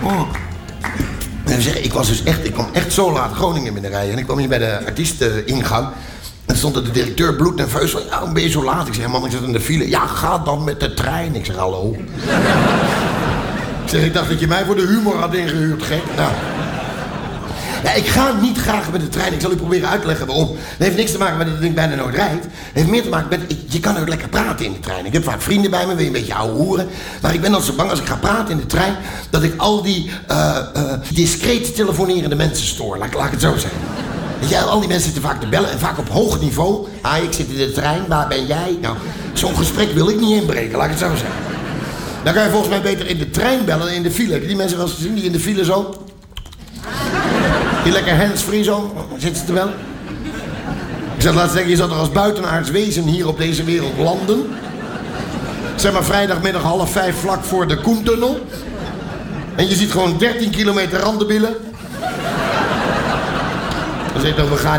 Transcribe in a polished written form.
En zeg, ik kwam echt zo laat Groningen binnenrijden. En ik kwam hier bij de artiesteningang. En stond er de directeur bloednerveus van, ja, ben je zo laat? Ik zeg, man, ik zit in de file. Ja, ga dan met de trein. Ik zeg, hallo. Ik dacht dat je mij voor de humor had ingehuurd, gek. Nou. Ja, ik ga niet graag met de trein. Ik zal u proberen uit te leggen waarom. Dat heeft niks te maken met dat het ding bijna nooit rijdt. Het heeft meer te maken met, je kan ook lekker praten in de trein. Ik heb vaak vrienden bij me, wil je een beetje ouwe hoeren. Maar ik ben altijd zo bang als ik ga praten in de trein, dat ik al die discreet telefonerende mensen stoor. Laat ik het zo zeggen. Weet je, al die mensen zitten vaak te bellen en vaak op hoog niveau. Ah, ik zit in de trein, waar ben jij? Nou, zo'n gesprek wil ik niet inbreken, laat ik het zo zeggen. Dan kan je volgens mij beter in de trein bellen dan in de file. Heb je die mensen wel eens gezien die in de file zo... Die lekker handsfree zo, zitten ze te bellen? Ik zat laatst denken, je zat er als buitenaards wezen hier op deze wereld landen. Zeg maar vrijdagmiddag 4:30 vlak voor de Koentunnel. En je ziet gewoon 13 kilometer randenbillen. Dan zit er, we gaan